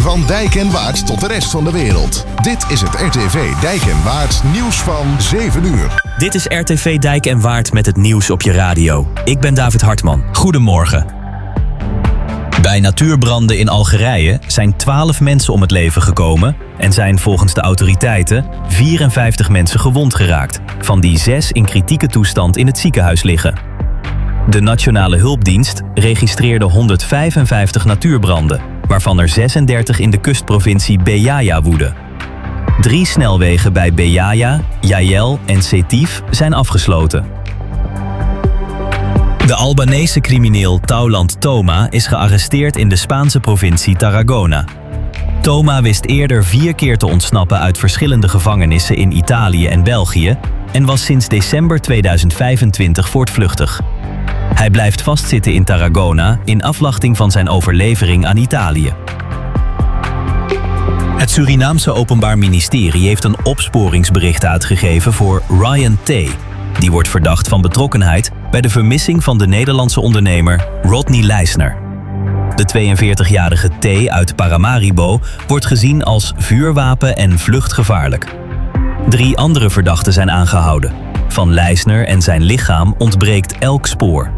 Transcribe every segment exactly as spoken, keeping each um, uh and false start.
Van Dijk en Waard tot de rest van de wereld. Dit is het R T V Dijk en Waard nieuws van zeven uur. Dit is R T V Dijk en Waard met het nieuws op je radio. Ik ben David Hartman. Goedemorgen. Bij natuurbranden in Algerije zijn twaalf mensen om het leven gekomen en zijn volgens de autoriteiten vierenvijftig mensen gewond geraakt, van die zes in kritieke toestand in het ziekenhuis liggen. De Nationale Hulpdienst registreerde honderdvijfenvijftig natuurbranden, waarvan er zesendertig in de kustprovincie Bejaia woeden. Drie snelwegen bij Bejaia, Yael en Sétif zijn afgesloten. De Albanese crimineel Tauland Toma is gearresteerd in de Spaanse provincie Tarragona. Toma wist eerder vier keer te ontsnappen uit verschillende gevangenissen in Italië en België en was sinds december tweeduizend vijfentwintig voortvluchtig. Hij blijft vastzitten in Tarragona in afwachting van zijn overlevering aan Italië. Het Surinaamse Openbaar Ministerie heeft een opsporingsbericht uitgegeven voor Ryan T. Die wordt verdacht van betrokkenheid bij de vermissing van de Nederlandse ondernemer Rodney Leisner. De tweeënveertigjarige T uit Paramaribo wordt gezien als vuurwapen en vluchtgevaarlijk. Drie andere verdachten zijn aangehouden. Van Leisner en zijn lichaam ontbreekt elk spoor.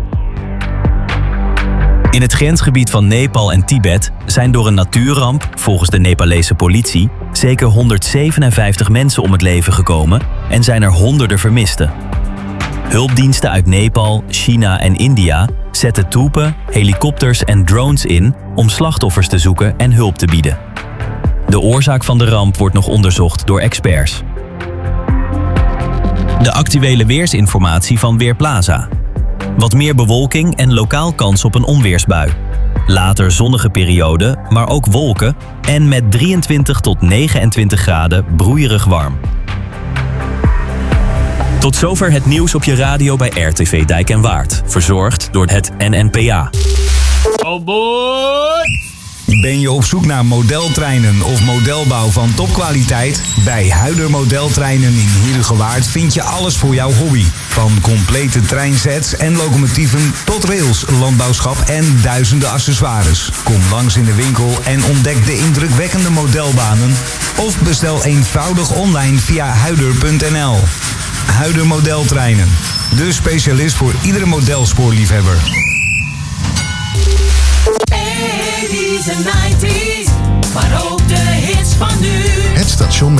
In het grensgebied van Nepal en Tibet zijn door een natuurramp, volgens de Nepalese politie, zeker honderdzevenenvijftig mensen om het leven gekomen en zijn er honderden vermisten. Hulpdiensten uit Nepal, China en India zetten troepen, helikopters en drones in om slachtoffers te zoeken en hulp te bieden. De oorzaak van de ramp wordt nog onderzocht door experts. De actuele weersinformatie van Weerplaza. Wat meer bewolking en lokaal kans op een onweersbui. Later zonnige periode, maar ook wolken en met drieëntwintig tot negenentwintig graden broeierig warm. Tot zover het nieuws op je radio bij R T V Dijk en Waard. Verzorgd door het N N P A. Oh boy! Ben je op zoek naar modeltreinen of modelbouw van topkwaliteit? Bij Huider Modeltreinen in Heerhugowaard vind je alles voor jouw hobby. Van complete treinsets en locomotieven tot rails, landbouwschap en duizenden accessoires. Kom langs in de winkel en ontdek de indrukwekkende modelbanen. Of bestel eenvoudig online via huider punt n l. Huider Modeltreinen. De specialist voor iedere modelspoorliefhebber. eighties en nineties, maar ook de hits van nu. Het station met